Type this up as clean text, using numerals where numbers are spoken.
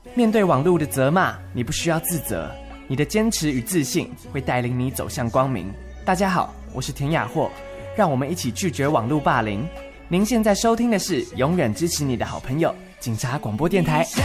面对网络的责骂，你不需要自责，你的坚持与自信会带领你走向光明。大家好，我是田雅霍，让我们一起拒绝网络霸凌。您现在收听的是永远支持你的好朋友警察广播电台。